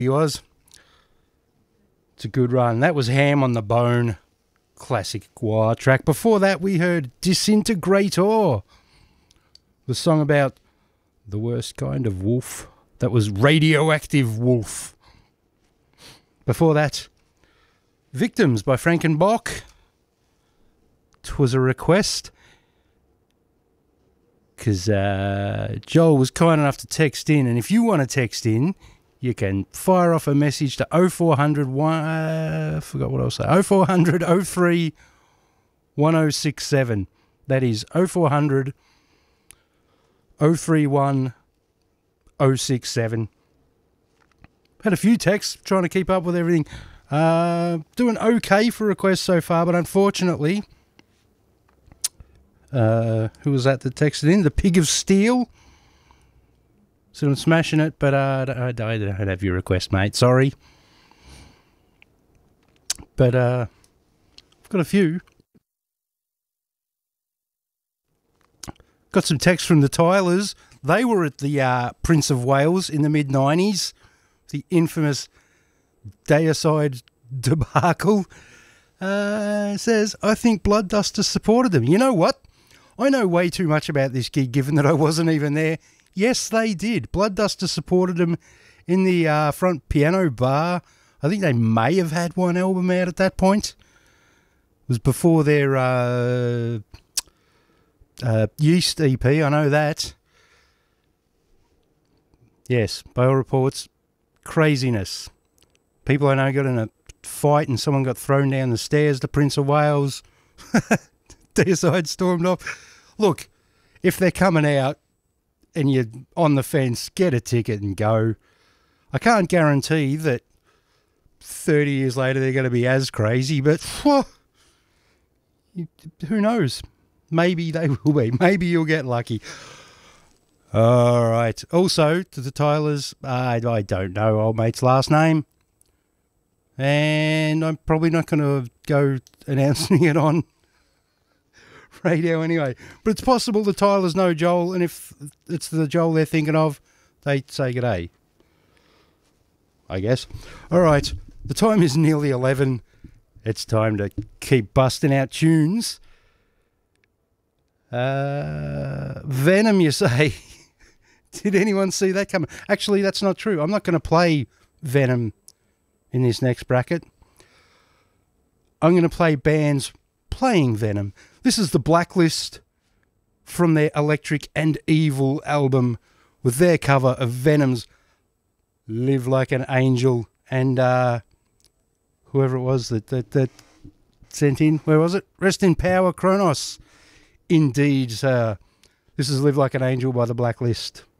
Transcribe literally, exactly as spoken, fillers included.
He was. It's a good run. That was Ham on the Bone. Classic Gwar track. Before that, we heard Disintegrator, the song about the worst kind of wolf. That was Radioactive Wolf. Before that, Victims by Frankenbach. Twas a request because uh, Joel was kind enough to text in, and if you want to text in, you can fire off a message to oh four hundred, one, uh, I forgot what I was saying, oh four hundred, oh three, one oh six seven. That is oh four hundred, oh three one, oh six seven. Had a few texts trying to keep up with everything. Uh, doing okay for requests so far, but unfortunately, uh, who was that that texted in? The Pig of Steel. So I'm smashing it, but uh, I, I don't have your request, mate. Sorry. But uh, I've got a few. Got some text from the Tylers. They were at the uh, Prince of Wales in the mid nineties. The infamous Deicide debacle. Uh, says, I think Blood Dusters supported them. You know what? I know way too much about this gig, given that I wasn't even there. Yes, they did. Blood Dusters supported them in the uh, front piano bar. I think they may have had one album out at that point. It was before their uh, uh, Yeast E P, I know that. Yes, by all reports, craziness. People I know got in a fight and someone got thrown down the stairs to Prince of Wales. Deicide stormed off. Look, if they're coming out and you're on the fence, get a ticket and go. I can't guarantee that thirty years later they're going to be as crazy, but whew, who knows? Maybe they will be. Maybe you'll get lucky. All right. Also, to the Tylers, I, I don't know old mate's last name. And I'm probably not going to go announcing it on radio anyway. But it's possible the Tylers know Joel, and if it's the Joel they're thinking of, they say g'day, I guess. All right. The time is nearly eleven. It's time to keep busting out tunes. Uh, Venom, you say? Did anyone see that coming? Actually, that's not true. I'm not going to play Venom in this next bracket. I'm going to play bands playing Venom. This is the Blacklist from their Electric and Evil album with their cover of Venom's Live Like an Angel. And uh, whoever it was that, that, that sent in, where was it? Rest in Power, Kronos. Indeed, sir. This is Live Like an Angel by the Blacklist.